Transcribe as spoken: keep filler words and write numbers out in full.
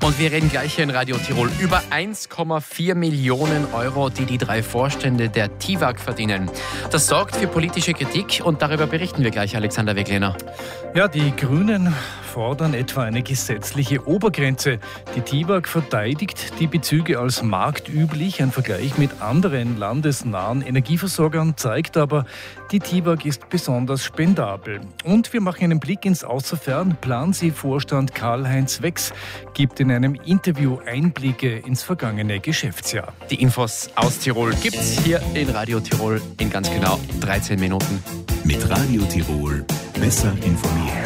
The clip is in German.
Und wir reden gleich hier in Radio Tirol über eins Komma vier Millionen Euro, die die drei Vorstände der T I W A G verdienen. Das sorgt für politische Kritik und darüber berichten wir gleich, Alexander Weglener. Ja, die Grünen fordern etwa eine gesetzliche Obergrenze. Die T I W A G verteidigt die Bezüge als marktüblich. Ein Vergleich mit anderen landesnahen Energieversorgern zeigt aber, die T I W A G ist besonders spendabel. Und wir machen einen Blick ins Außerfern. Plansee-Vorstand Karl-Heinz Wex gibt in einem Interview Einblicke ins vergangene Geschäftsjahr. Die Infos aus Tirol gibt's hier in Radio Tirol in ganz genau dreizehn Minuten. Mit Radio Tirol besser informiert.